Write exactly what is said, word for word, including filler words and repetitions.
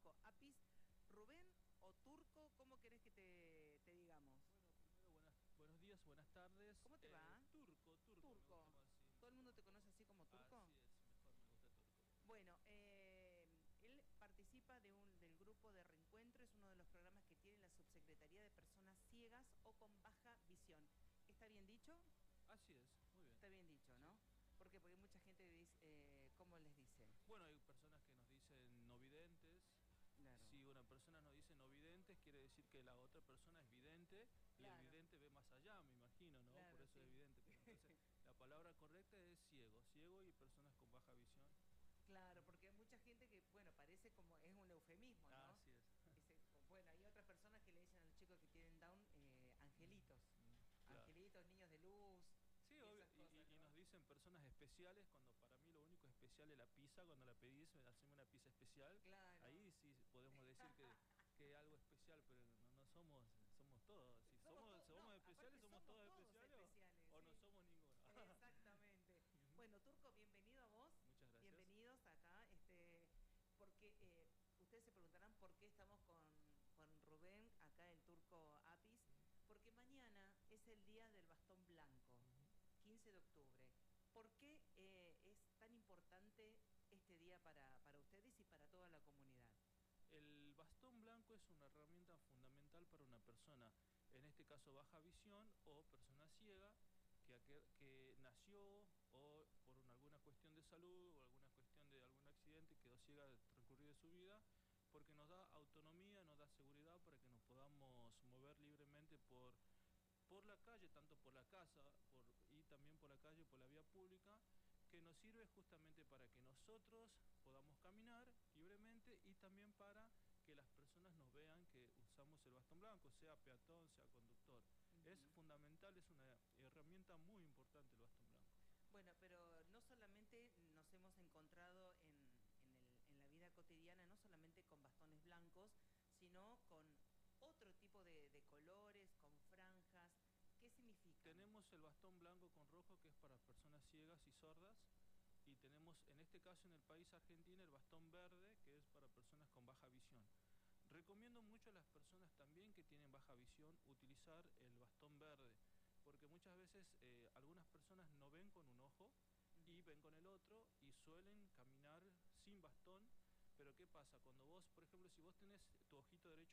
Turco Apis. Rubén o Turco, ¿cómo querés que te, te digamos? Bueno, primero buenas, buenos días, buenas tardes. ¿Cómo te Eh, va? turco, turco, me Turco. gusta más, sí, me ¿Todo el siento mundo más te conoce cómodo. así como Turco? Así es, mejor me gusta turco. Bueno, eh, él participa de un, del grupo de Reencuentro, es uno de los programas que tiene la Subsecretaría de Personas Ciegas o con Baja Visión. ¿Está bien dicho? Así es, muy bien. Está bien dicho, Sí. ¿no? ¿Por qué? Porque mucha gente dice, eh, ¿cómo les dice? Bueno, hay personas que nos dicen no videntes. Claro. Si una persona nos dice no videntes, quiere decir que la otra persona es vidente y el Claro. vidente ve más allá, me imagino, ¿no? Claro, Por eso sí. es evidente. Pero entonces, la palabra correcta es ciego, ciego y personas con baja visión. Claro, porque hay mucha gente que, bueno, parece como, es un eufemismo, ¿no? Así es. Dice, bueno, hay otras personas que le dicen a los chicos que tienen Down eh, angelitos. Mm, claro. Angelitos, niños de luz. Sí, Y obvio, esas y, cosas, y- y ¿no? nos dicen personas especiales, cuando para mí lo único especial es la pizza, cuando la pedís, haceme una pizza especial, Claro. ahí sí podemos decir que, que es algo especial, pero no, no somos, somos todos, si Somos somos, todos, no, somos aparte especiales, somos somos todos todos especiales o, especiales, o no sí. somos ninguno. Exactamente. Bueno, Turco, bienvenido a vos. Muchas gracias. Bienvenidos acá, este, porque eh, ustedes se preguntarán por qué estamos con, con Rubén acá en Turco Apis, porque mañana es el día del bastón blanco, quince de octubre. ¿Por qué eh, es tan importante este día para, para ustedes y para toda la comunidad? El bastón blanco es una herramienta fundamental para una persona, en este caso baja visión o persona ciega, que, que nació o por una, alguna cuestión de salud o alguna cuestión de algún accidente quedó ciega al transcurrir de su vida, porque nos da autonomía, nos da seguridad para que nos podamos mover libremente por, por la calle, tanto por la casa por, y también por la calle, por la vía pública, que nos sirve justamente para que nosotros podamos caminar libremente y también para que las personas nos vean que usamos el bastón blanco, sea peatón, sea conductor. Uh-huh. Es fundamental, es una herramienta muy importante el bastón blanco. Bueno, pero no solamente nos hemos encontrado en, en, el, en la vida cotidiana, no solamente con bastones blancos, sino con otro tipo de, de colores, con franjas. ¿Qué significa? Tenemos el bastón blanco con rojo, que es para personas ciegas y sordas, y tenemos en este caso en el país Argentina el bastón verde, que es para personas con baja visión. Recomiendo mucho a las personas también que tienen baja visión utilizar el bastón verde, porque muchas veces eh, algunas personas no ven con un ojo y ven con el otro y suelen caminar sin bastón. Pero ¿qué pasa? Cuando vos, por ejemplo, si vos tenés tu ojito derecho